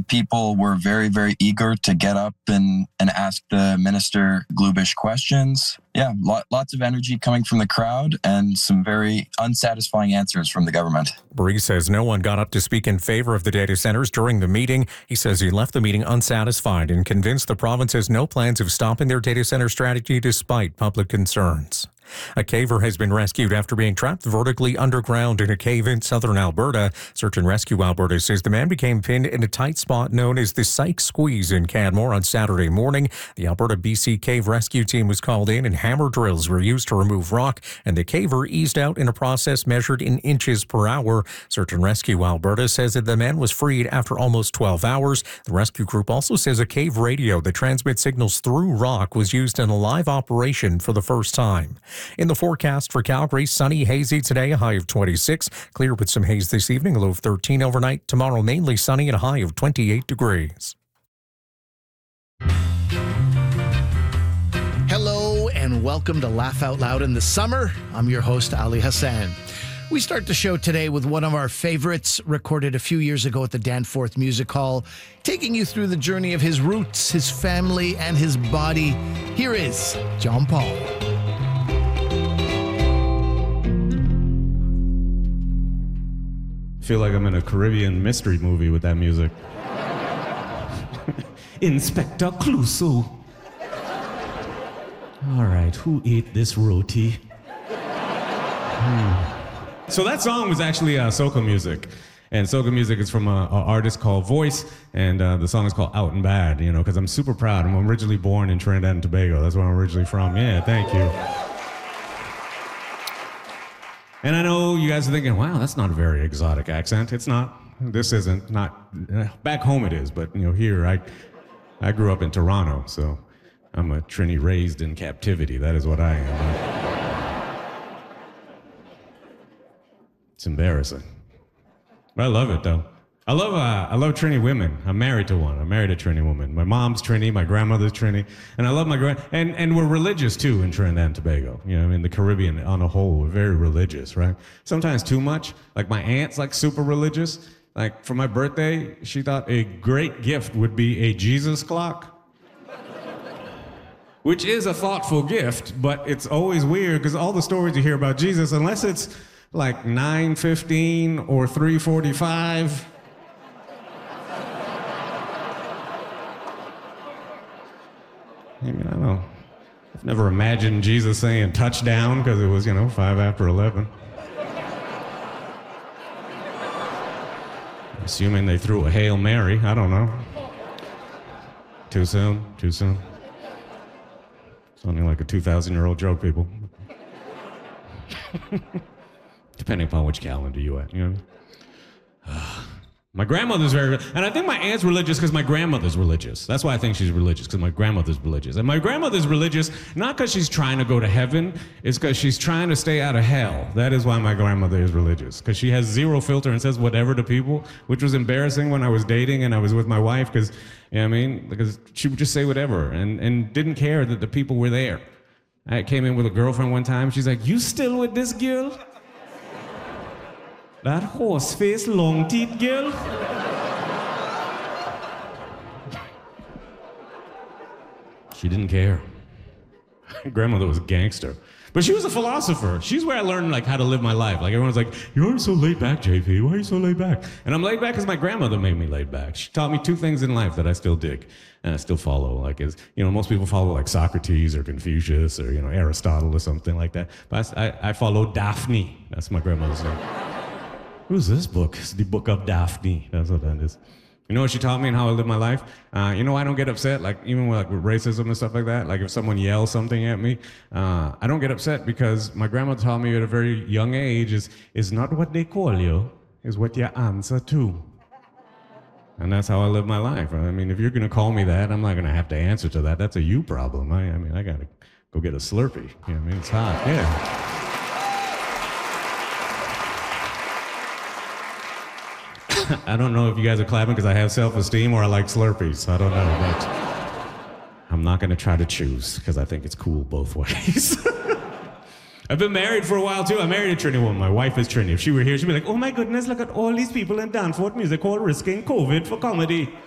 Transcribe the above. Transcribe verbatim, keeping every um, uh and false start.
people were very, very eager to get up and, and ask the minister Glubish questions. Yeah, lot, lots of energy coming from the crowd and some very unsatisfying answers from the government. Bree says no one got up to speak in favor of the data centers during the meeting. He says he left the meeting unsatisfied and convinced the province has no plans of stopping their data center strategy despite public concerns. A caver has been rescued after being trapped vertically underground in a cave in southern Alberta. Search and Rescue Alberta says the man became pinned in a tight spot known as the Sykes Squeeze in Canmore on Saturday morning. The Alberta B C Cave Rescue Team was called in and hammer drills were used to remove rock, and the caver eased out in a process measured in inches per hour. Search and Rescue Alberta says that the man was freed after almost twelve hours. The rescue group also says a cave radio that transmits signals through rock was used in a live operation for the first time. In the forecast for Calgary, sunny, hazy today, a high of twenty-six. Clear with some haze this evening, a low of thirteen overnight. Tomorrow, mainly sunny and a high of twenty-eight degrees. Hello and welcome to Laugh Out Loud in the Summer. I'm your host, Ali Hassan. We start the show today with one of our favorites, recorded a few years ago at the Danforth Music Hall, taking you through the journey of his roots, his family, and his body. Here is John Paul. I feel like I'm in a Caribbean mystery movie with that music. Inspector Clouseau. All right, who ate this roti? Hmm. So that song was actually uh, soca music. And soca music is from an artist called Voice, and uh, the song is called Out and Bad, you know, because I'm super proud. I'm originally born in Trinidad and Tobago. That's where I'm originally from. Yeah, thank you. And I know you guys are thinking, wow, that's not a very exotic accent. It's not. This isn't. Not. Back home it is, but you know, here I I grew up in Toronto, so I'm a Trini raised in captivity. That is what I am. It's embarrassing. But I love it though. I love uh, I love Trini women. I'm married to one. I'm married to Trini woman. My mom's Trini, my grandmother's Trini, and I love my grand and and we're religious too in Trinidad and Tobago. You know, I mean the Caribbean on a whole, we're very religious, right? Sometimes too much. Like my aunt's like super religious. Like for my birthday, she thought a great gift would be a Jesus clock. Which is a thoughtful gift, but it's always weird because all the stories you hear about Jesus, unless it's like nine fifteen or three forty-five. I mean, I don't know. I've never imagined Jesus saying touchdown because it was, you know, five after eleven. Assuming they threw a Hail Mary, I don't know. Too soon, too soon. It's only like a two thousand year old joke, people. Depending upon which calendar you at, you know what I mean? My grandmother's very, and I think my aunt's religious because my grandmother's religious. That's why I think she's religious, because my grandmother's religious. And my grandmother's religious, not because she's trying to go to heaven, it's because she's trying to stay out of hell. That is why my grandmother is religious, because she has zero filter and says whatever to people, which was embarrassing when I was dating and I was with my wife, because, you know what I mean? Because she would just say whatever and, and didn't care that the people were there. I came in with a girlfriend one time, she's like, "You still with this girl? That horse-faced, long-teeth girl?" She didn't care. Grandmother was a gangster. But she was a philosopher. She's where I learned like how to live my life. Like everyone's like, "You're always so laid back, J P. Why are you so laid back?" And I'm laid back because my grandmother made me laid back. She taught me two things in life that I still dig and I still follow. Like, is you know, most people follow like Socrates or Confucius or you know Aristotle or something like that. But I, I, I follow Daphne. That's my grandmother's name. Who's this book? It's the Book of Daphne. That's what that is. You know what she taught me and how I live my life? Uh, you know I don't get upset, like even with, like, with racism and stuff like that. Like if someone yells something at me, uh, I don't get upset because my grandma taught me at a very young age is, is not what they call you, is what you answer to. And that's how I live my life. I mean, if you're gonna call me that, I'm not gonna have to answer to that. That's a you problem. I, I mean, I gotta go get a Slurpee. You know what I mean? It's hot, yeah. I don't know if you guys are clapping because I have self-esteem or I like Slurpees. I don't know, but I'm not going to try to choose because I think it's cool both ways. I've been married for a while too. I married a Trini woman. My wife is Trini. If she were here, she'd be like, "Oh my goodness, look at all these people in Danforth Music Hall risking COVID for comedy."